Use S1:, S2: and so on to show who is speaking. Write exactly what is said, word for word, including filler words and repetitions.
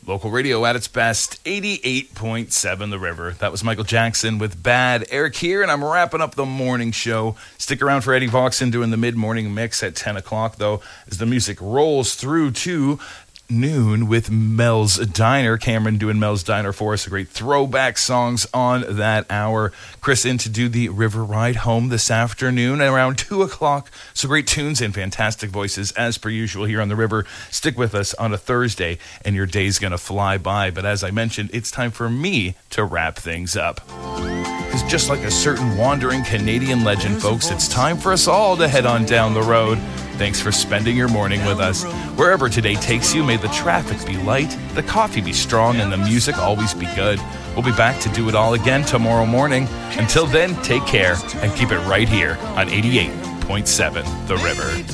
S1: Local radio at its best, eighty-eight point seven The River. That was Michael Jackson with Bad. Eric here, and I'm wrapping up the morning show. Stick around for Eddie Voxon doing the mid-morning mix at ten o'clock, though, as the music rolls through to noon with Mel's Diner. Cameron doing Mel's Diner for us. Great throwback songs on that hour. Chris in to do the River Ride home this afternoon at around two o'clock. So great tunes and fantastic voices as per usual here on the River. Stick with us on a Thursday and your day's going to fly by. But as I mentioned, it's time for me to wrap things up. Because just like a certain wandering Canadian legend, folks, it's time for us all to head on down the road. Thanks for spending your morning with us. Wherever today takes you, may the traffic be light, the coffee be strong, and the music always be good. We'll be back to do it all again tomorrow morning. Until then, take care and keep it right here on eighty-eight point seven The River.